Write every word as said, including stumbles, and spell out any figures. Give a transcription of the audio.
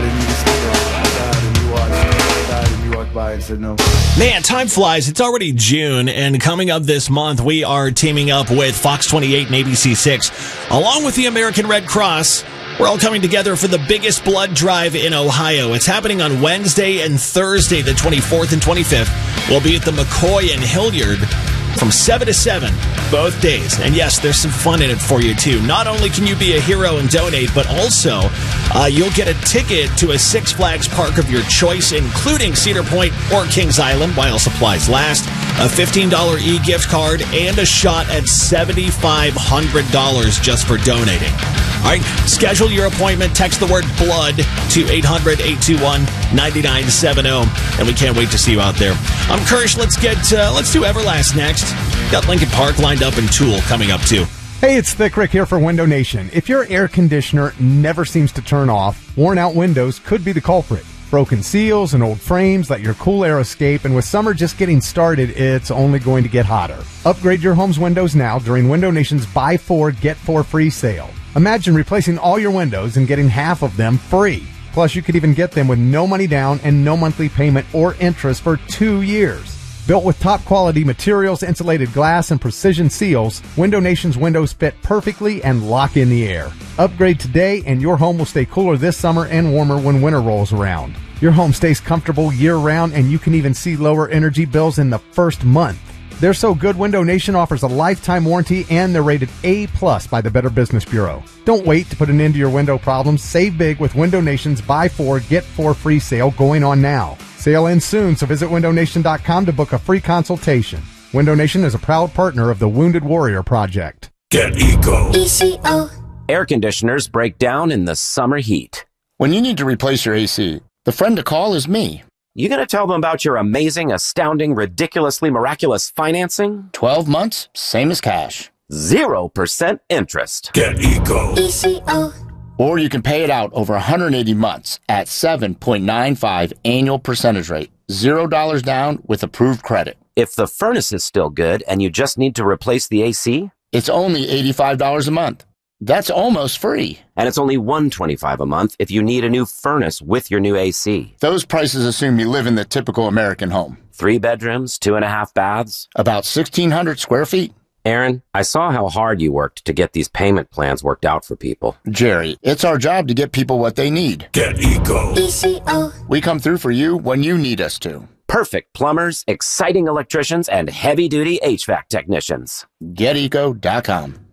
and you just, you know, I died and you watched, I died and you walked by and said no. Man, time flies. It's already June, and coming up this month, we are teaming up with Fox twenty-eight and A B C six, along with the American Red Cross. We're all coming together for the biggest blood drive in Ohio. It's happening on Wednesday and Thursday, the twenty-fourth and twenty-fifth. We'll be at the McCoy in Hilliard from seven to seven, both days. And yes, there's some fun in it for you, too. Not only can you be a hero and donate, but also uh, you'll get a ticket to a Six Flags park of your choice, including Cedar Point or Kings Island, while supplies last, a fifteen dollars e-gift card, and a shot at seven thousand five hundred dollars just for donating. All right, schedule your appointment. Text the word BLOOD to eight hundred, eight two one, nine nine seven zero, and we can't wait to see you out there. I'm Kirsch. Let's get uh, let's do Everlast next. Got Lincoln Park lined up and Tool coming up too. Hey, it's Thick Rick here for Window Nation. If your air conditioner never seems to turn off, worn out windows could be the culprit. Broken seals and old frames let your cool air escape, and with summer just getting started, it's only going to get hotter. Upgrade your home's windows now during Window Nation's Buy Four, Get Four Free sale. Imagine replacing all your windows and getting half of them free. Plus, you could even get them with no money down and no monthly payment or interest for two years. Built with top-quality materials, insulated glass, and precision seals, Window Nation's windows fit perfectly and lock in the air. Upgrade today, and your home will stay cooler this summer and warmer when winter rolls around. Your home stays comfortable year-round, and you can even see lower energy bills in the first month. They're so good, Window Nation offers a lifetime warranty, and they're rated A plus by the Better Business Bureau. Don't wait to put an end to your window problems. Save big with Window Nation's Buy Four, Get Four Free sale going on now. Sale ends soon, so visit window nation dot com to book a free consultation. Window Nation is a proud partner of the Wounded Warrior Project. Get Eco. E C O. Air conditioners break down in the summer heat. When you need to replace your A C, the friend to call is me. You gonna tell them about your amazing, astounding, ridiculously miraculous financing? twelve months, same as cash. Zero percent interest. Get Eco. E C O. Or you can pay it out over one hundred eighty months at seven point nine five annual percentage rate. Zero dollars down with approved credit. If the furnace is still good and you just need to replace the A C? It's only eighty-five dollars a month. That's almost free. And it's only one hundred twenty-five dollars a month if you need a new furnace with your new A C. Those prices assume you live in the typical American home. Three bedrooms, two and a half baths. About sixteen hundred square feet. Aaron, I saw how hard you worked to get these payment plans worked out for people. Jerry, it's our job to get people what they need. Get Eco. E C O. We come through for you when you need us to. Perfect plumbers, exciting electricians, and heavy-duty H V A C technicians. get eco dot com.